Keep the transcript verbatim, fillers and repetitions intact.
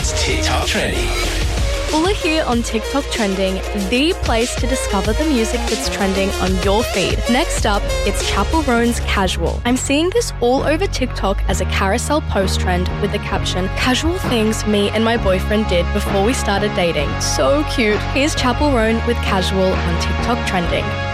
It's TikTok Trending. Ula here on TikTok Trending, the place to discover the music that's trending on your feed. Next up, it's Chappell Roan's Casual. I'm seeing this all over TikTok as a carousel post trend with the caption, "Casual things me and my boyfriend did before we started dating." So cute. Here's Chappell Roan with Casual on TikTok Trending.